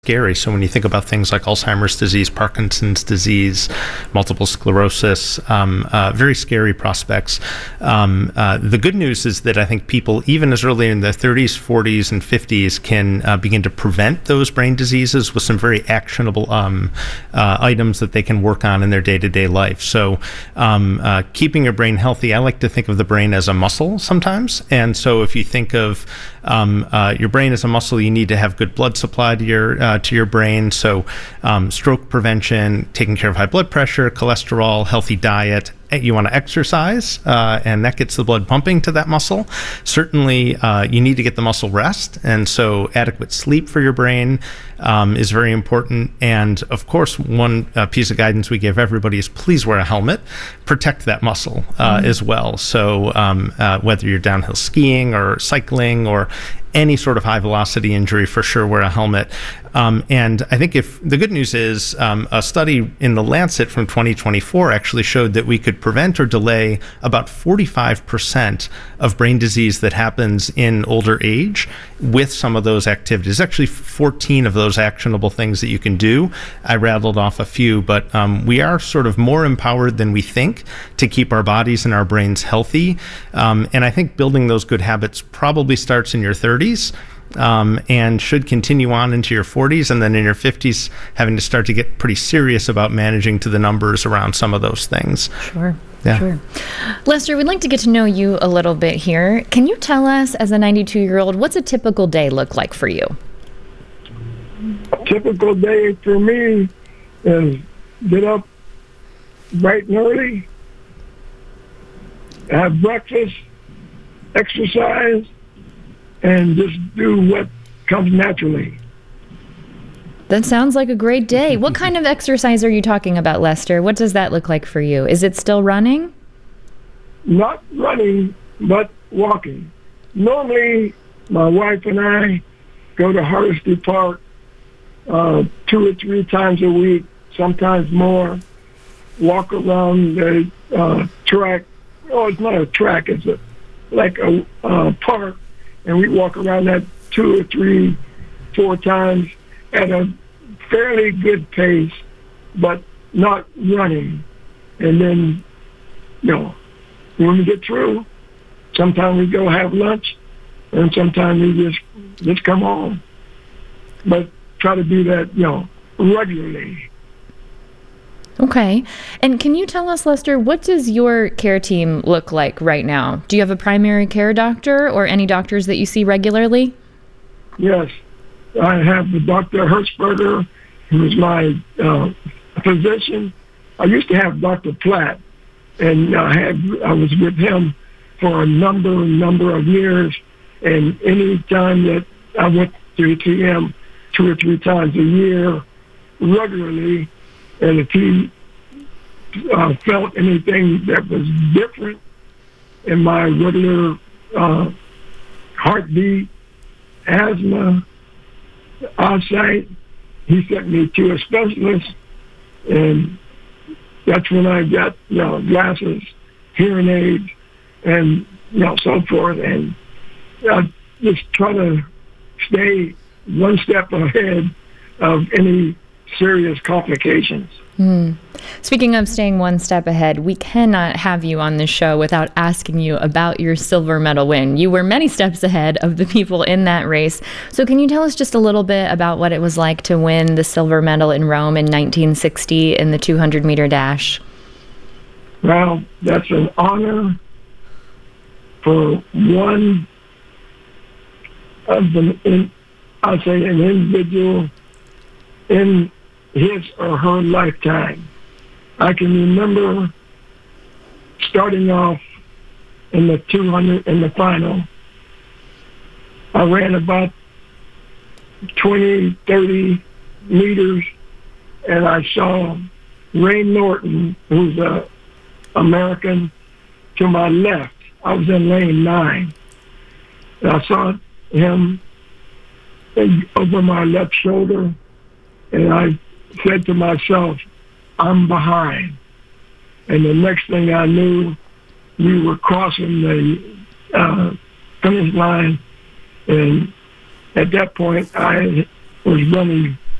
scary. So when you think about things like Alzheimer's disease, Parkinson's disease, multiple sclerosis, very scary prospects. The good news is that I think people, even as early in their 30s, 40s, and 50s, can begin to prevent those brain diseases with some very actionable items that they can work on in their day-to-day life. So keeping your brain healthy, I like to think of the brain as a muscle sometimes. And so if you think of your brain as a muscle, you need to have good blood supply to your brain. So stroke prevention, taking care of high blood pressure, cholesterol, healthy diet. You want to exercise, and that gets the blood pumping to that muscle. Certainly, you need to get the muscle rest, and so adequate sleep for your brain is very important. And of course, one piece of guidance we give everybody is please wear a helmet, protect that muscle as well. So whether you're downhill skiing or cycling or any sort of high velocity injury, for sure wear a helmet. And I think if the good news is a study in the Lancet from 2024 actually showed that we could prevent or delay about 45% of brain disease that happens in older age with some of those activities. Actually 14 of those actionable things that you can do. I rattled off a few, but we are sort of more empowered than we think to keep our bodies and our brains healthy. And I think building those good habits probably starts in your 30s. And should continue on into your 40s, and then in your 50s having to start to get pretty serious about managing to the numbers around some of those things. Sure. Yeah. Sure. Lester, we'd like to get to know you a little bit here. Can you tell us, as a 92-year-old, what's a typical day look like for you? A typical day for me is get up bright and early, have breakfast, exercise, and just do what comes naturally. That sounds like a great day. What kind of exercise are you talking about, Lester? What does that look like for you? Is it still running? Not running, but walking. Normally, my wife and I go to Hardesty Park 2 or 3 times a week, sometimes more, walk around the track. Oh, it's not a track, it's like a park. And we walk around that 2 or 3, 4 times at a fairly good pace, but not running. And then, when we get through, sometimes we go have lunch, and sometimes we just come home. But try to do that, regularly. Okay. And can you tell us, Lester, what does your care team look like right now? Do you have a primary care doctor or any doctors that you see regularly? Yes. I have the Dr. Hertzberger, who is my physician. I used to have Dr. Platt, and I was with him for a number of years. And any time that I went to see him 2 or 3 times a year regularly, and if he felt anything that was different in my regular heartbeat, asthma, eyesight, he sent me to a specialist, and that's when I got glasses, hearing aids, and so forth. And I just try to stay one step ahead of any serious complications. Speaking of staying one step ahead, we cannot have you on this show without asking you about your silver medal win. You were many steps ahead of the people in that race. So can you tell us just a little bit about what it was like to win the silver medal in Rome in 1960 in the 200-meter dash? Well, that's an honor for one of an individual in his or her lifetime. I can remember starting off in the 200 in the final. I ran about 20, 30 meters, and I saw Ray Norton, who's an American, to my left. I was in lane 9. And I saw him over my left shoulder, and I said to myself, I'm behind. And the next thing I knew, we were crossing the finish line, and at that point I was running